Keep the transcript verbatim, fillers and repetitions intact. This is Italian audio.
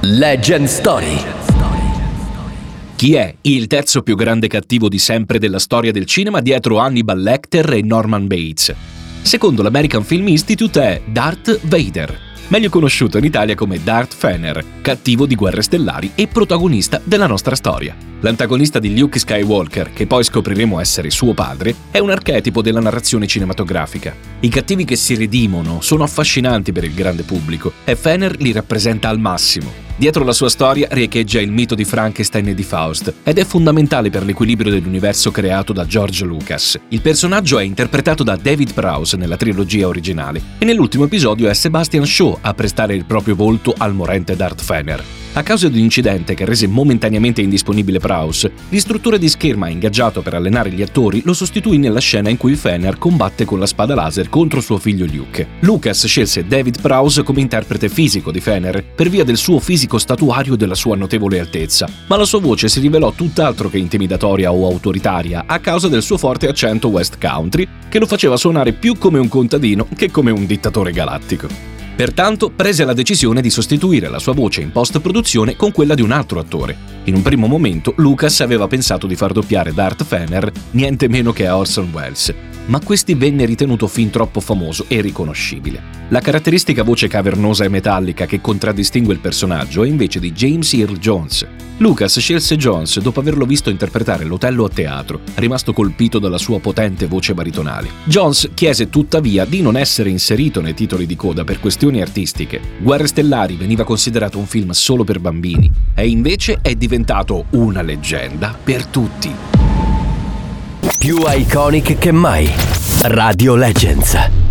Legend Story. Chi è il terzo più grande cattivo di sempre della storia del cinema dietro Hannibal Lecter e Norman Bates? Secondo l'American Film Institute è Darth Vader, meglio conosciuto in Italia come Darth Vader, cattivo di Guerre Stellari e protagonista della nostra storia. L'antagonista di Luke Skywalker, che poi scopriremo essere suo padre, è un archetipo della narrazione cinematografica. I cattivi che si redimono sono affascinanti per il grande pubblico e Vader li rappresenta al massimo. Dietro la sua storia riecheggia il mito di Frankenstein e di Faust ed è fondamentale per l'equilibrio dell'universo creato da George Lucas. Il personaggio è interpretato da David Prowse nella trilogia originale e nell'ultimo episodio è Sebastian Shaw a prestare il proprio volto al morente Darth Vader. A causa di un incidente che rese momentaneamente indisponibile Prowse, l'istruttore di scherma ingaggiato per allenare gli attori lo sostituì nella scena in cui Vader combatte con la spada laser contro suo figlio Luke. Lucas scelse David Prowse come interprete fisico di Vader per via del suo fisico statuario e della sua notevole altezza, ma la sua voce si rivelò tutt'altro che intimidatoria o autoritaria a causa del suo forte accento West Country che lo faceva suonare più come un contadino che come un dittatore galattico. Pertanto prese la decisione di sostituire la sua voce in post-produzione con quella di un altro attore. In un primo momento Lucas aveva pensato di far doppiare Darth Vader niente meno che a Orson Welles, ma questi venne ritenuto fin troppo famoso e riconoscibile. La caratteristica voce cavernosa e metallica che contraddistingue il personaggio è invece di James Earl Jones. Lucas scelse Jones dopo averlo visto interpretare l'Otello a teatro, rimasto colpito dalla sua potente voce baritonale. Jones chiese tuttavia di non essere inserito nei titoli di coda per questioni artistiche. Guerre Stellari veniva considerato un film solo per bambini e invece è diventato una leggenda per tutti. Più iconic che mai. Radio Legends.